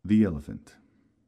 The elephant.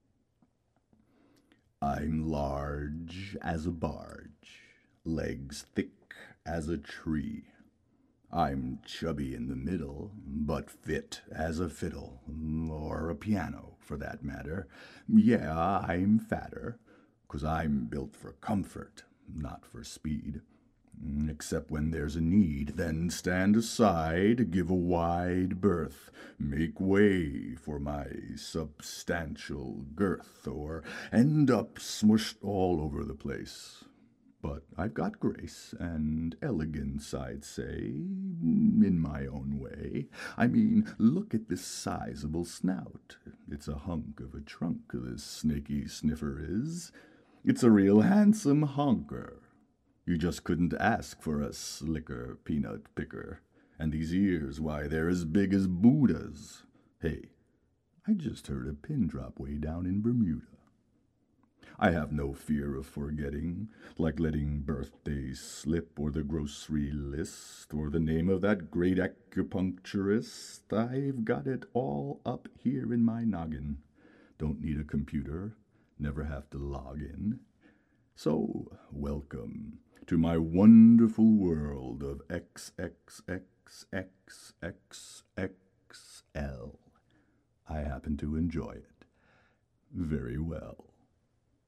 I'm large as a barge, legs thick as a tree. I'm chubby in the middle, but fit as a fiddle, or a piano, for that matter. Yeah, I'm fatter, 'cause I'm built for comfort, not for speed. Except when there's a need, then stand aside, give a wide berth, make way for my substantial girth, or end up smushed all over the place. But I've got grace and elegance, I'd say, in my own way. I mean, look at this sizable snout. It's a hunk of a trunk, this snaky sniffer is. It's a real handsome honker. You just couldn't ask for a slicker peanut picker. And these ears, why, they're as big as Buddhas. Hey, I just heard a pin drop way down in Bermuda. I have no fear of forgetting, like letting birthdays slip, or the grocery list, or the name of that great acupuncturist. I've got it all up here in my noggin. Don't need a computer, never have to log in. So, welcome to my wonderful world of XXXXXXL. I happen to enjoy it very well.